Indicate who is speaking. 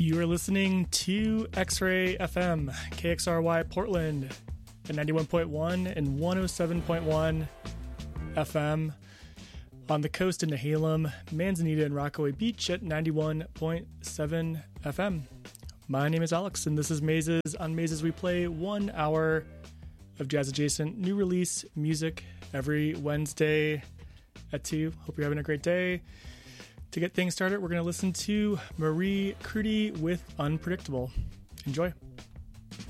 Speaker 1: You are listening to X-Ray FM, KXRY Portland at 91.1 and 107.1 FM. On the coast in Nehalem, Manzanita, and Rockaway Beach at 91.7 FM. My name is Alex, and this is Mazes. On Mazes, we play 1 hour of jazz-adjacent new release music every Wednesday at 2. Hope you're having a great day. To get things started, we're going to listen to Marie Crudi with Unpredictable. Enjoy.